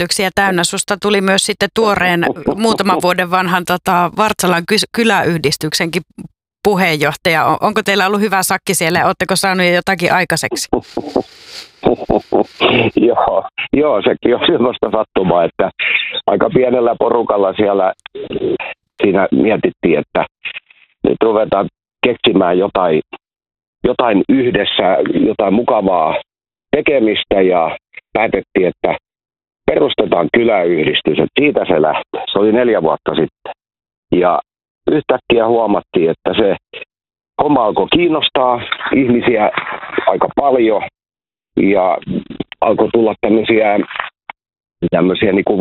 yllätyksiä täynnä. Susta tuli myös sitten tuoreen muutaman vuoden vanhan Vartsalan kyläyhdistyksenkin puheenjohtaja. Onko teillä ollut hyvä sakki siellä ja oletteko saaneet jotakin aikaiseksi? Joo, sekin on sellaista sattumaa, että aika pienellä porukalla siinä mietittiin, että nyt ruvetaan keksimään jotain yhdessä, jotain mukavaa tekemistä ja päätettiin, että perustetaan kyläyhdistys, että siitä se lähtee. Se oli 4 vuotta sitten. Ja yhtäkkiä huomattiin, että se homma alkoi kiinnostaa ihmisiä aika paljon ja alkoi tulla tämmöisiä niin kuin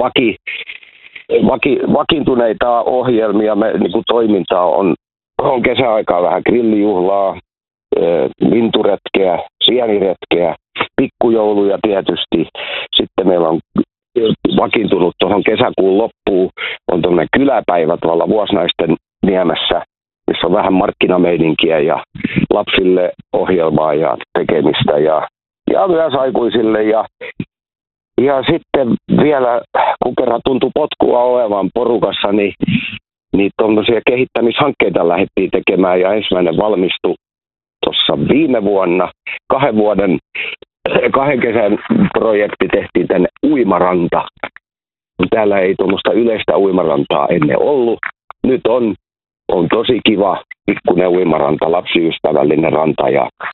vakiintuneita ohjelmia, niin kuin toimintaa on kesäaikaa vähän grillijuhlaa, linturetkeä, sieniretkeä, pikkujouluja tietysti. Sitten meillä on vakiintunut tuohon kesäkuun loppuun, on tuommoinen kyläpäivä tuolla Vuosnaisten Niemessä, missä on vähän markkinameininkiä ja lapsille ohjelmaa ja tekemistä ja myös aikuisille. Ja sitten vielä, kun kerran tuntui potkua olevan porukassa, niin tuommoisia kehittämishankkeita lähdettiin tekemään ja ensimmäinen valmistui tuossa viime vuonna. 2 kesän projekti tehtiin tänne uimaranta. Täällä ei tuommoista yleistä uimarantaa ennen ollut. Nyt on tosi kiva pikkuinen uimaranta, lapsiystävällinen ranta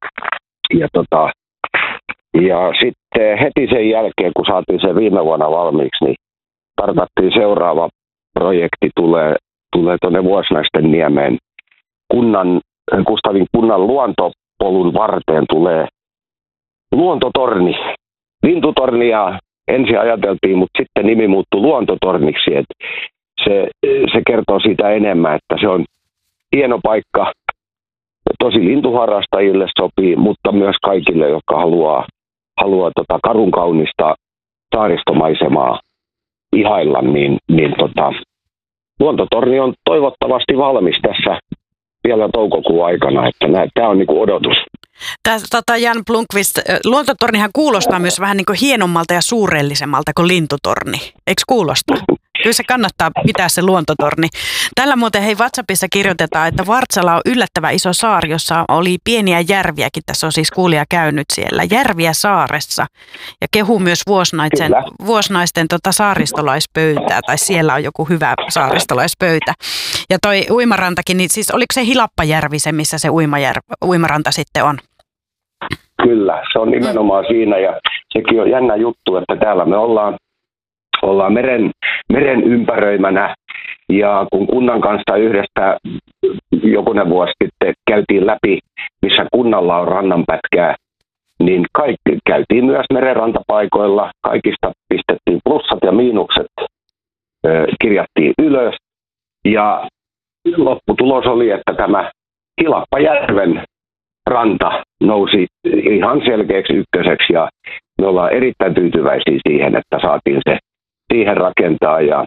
ja sitten heti sen jälkeen, kun saatiin se viime vuonna valmiiksi, niin tarkoittiin seuraava projekti tulee tuonne Vuosnaisten Niemeen. Kustavin kunnan luontopolun varteen tulee luontotorni. Lintutornia ensin ajateltiin, mutta sitten nimi muuttui luontotorniksi. Että se kertoo siitä enemmän, että se on hieno paikka. Tosi lintuharrastajille sopii, mutta myös kaikille, jotka haluaa karun kaunista saaristomaisemaa ihailla, niin luontotorni on toivottavasti valmis tässä vielä toukokuun aikana, että tämä on niinku odotus. Jan Blomqvist, luontotornihan kuulostaa myös vähän niin kuin hienommalta ja suurellisemmalta kuin lintutorni. Eikö kuulosta? Kyllä se kannattaa pitää se luontotorni. Tällä muuten WhatsAppissa kirjoitetaan, että Vartsala on yllättävän iso saari, jossa oli pieniä järviäkin. Tässä on siis kuulija käynyt siellä. Järviä saaressa. Ja kehu myös Vuosnaisten saaristolaispöytää. Tai siellä on joku hyvä saaristolaispöytä. Ja toi uimarantakin, niin siis oliko se Hilappajärvi se, missä se uimaranta sitten on? Kyllä, se on nimenomaan siinä. Ja sekin on jännä juttu, että täällä me ollaan meren ympäröimänä, ja kun kunnan kanssa yhdestä jokunen vuosi sitten käytiin läpi, missä kunnalla on rannanpätkää, niin kaikki käytiin myös merenrantapaikoilla, kaikista pistettiin plussat ja miinukset, kirjattiin ylös, ja lopputulos oli, että tämä Hilappajärven ranta nousi ihan selkeäksi ykköseksi, ja me ollaan erittäin tyytyväisiä siihen, että saatiin se siihen rakentaa. Ja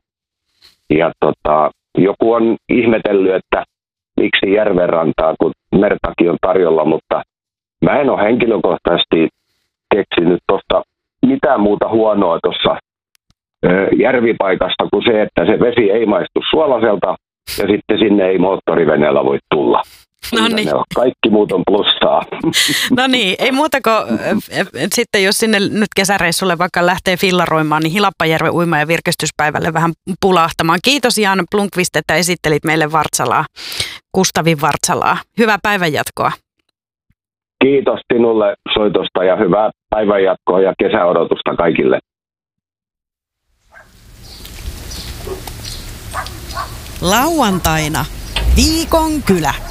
joku on ihmetellyt, että miksi järvenrantaa, kun mertakin on tarjolla, mutta mä en ole henkilökohtaisesti keksinyt tuosta mitään muuta huonoa tuossa järvipaikasta kuin se, että se vesi ei maistu suolaiselta ja sitten sinne ei moottoriveneellä voi tulla. No niin. Kaikki muut on plussaa. No niin, ei muuta kuin sitten jos sinne nyt kesäreissulle vaikka lähtee fillaroimaan, niin Hilappajärven uima- ja virkistyspäivälle vähän pulahtamaan. Kiitos Jan Blomqvist, että esittelit meille Vartsalaa, Kustavin Vartsalaa. Hyvää päivänjatkoa. Kiitos sinulle soitosta ja hyvää päivänjatkoa ja kesäodotusta kaikille. Lauantaina Viikon kylä.